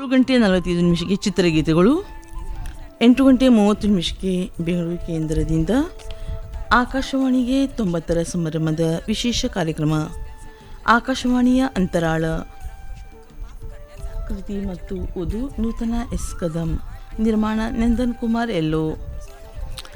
ಗಂಟೆ 45 ನಿಮಿಷಕ್ಕೆ ಚಿತ್ರಗೀತೆಗಳು, 8 ಗಂಟೆ 30 ನಿಮಿಷಕ್ಕೆ ಬೆಂಗಳೂರು ಕೇಂದ್ರದಿಂದ ಆಕಾಶವಾಣಿಗೆ 90ರ ಸಂಭ್ರಮದ ವಿಶೇಷ ಕಾರ್ಯಕ್ರಮ ಆಕಾಶವಾಣಿಯ ಅಂತರಾಳ ಕೃತಿ ಮತ್ತು ಓದು ನೂತನ ಎಸ್ ಕದಂ, ನಿರ್ಮಾಣ ನಂದನ್ ಕುಮಾರ್ ಎಲ್ಲೋ.